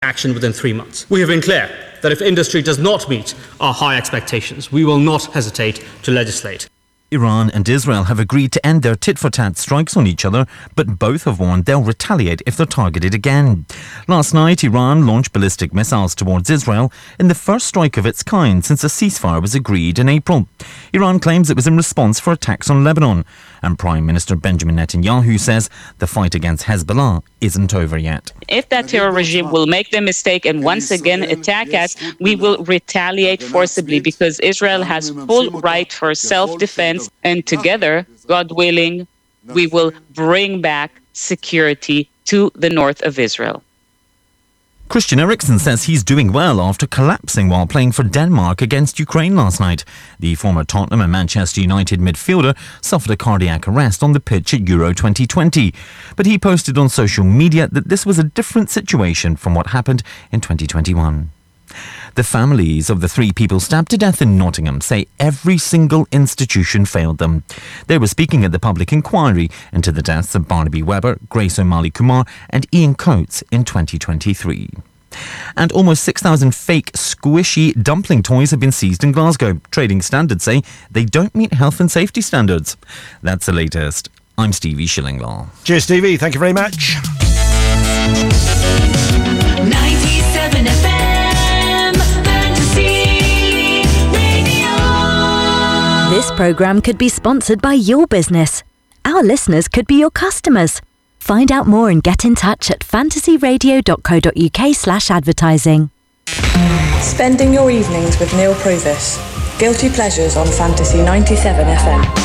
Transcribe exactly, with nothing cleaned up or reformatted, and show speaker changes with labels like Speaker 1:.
Speaker 1: action within three months. We have been clear that if industry does not meet our high expectations, we will not hesitate to legislate.
Speaker 2: Iran and Israel have agreed to end their tit-for-tat strikes on each other, but both have warned they'll retaliate if they're targeted again. Last night, Iran launched ballistic missiles towards Israel in the first strike of its kind since a ceasefire was agreed in April. Iran claims it was in response for attacks on Lebanon, and Prime Minister Benjamin Netanyahu says the fight against Hezbollah isn't over yet.
Speaker 3: If that terror regime will make the mistake and once again attack us, we will retaliate forcibly because Israel has full right for self-defense. And together, God willing, we will bring back security to the north of Israel.
Speaker 2: Christian Eriksen says he's doing well after collapsing while playing for Denmark against Ukraine last night. The former Tottenham and Manchester United midfielder suffered a cardiac arrest on the pitch at Euro twenty twenty. But he posted on social media that this was a different situation from what happened in twenty twenty-one. The families of the three people stabbed to death in Nottingham say every single institution failed them. They were speaking at the public inquiry into the deaths of Barnaby Webber, Grace O'Malley Kumar and Ian Coates in twenty twenty-three. And almost six thousand fake squishy dumpling toys have been seized in Glasgow. Trading Standards say they don't meet health and safety standards. That's the latest. I'm Stevie Shillinglaw.
Speaker 4: Cheers, Stevie. Thank you very much.
Speaker 5: ninety-seven F M Fantasy Radio.
Speaker 6: This programme could be sponsored by your business. Our listeners could be your customers. Find out more and get in touch at fantasyradio.co.uk slash advertising.
Speaker 7: Spending your evenings with Neil Provis. Guilty Pleasures on Fantasy ninety-seven F M.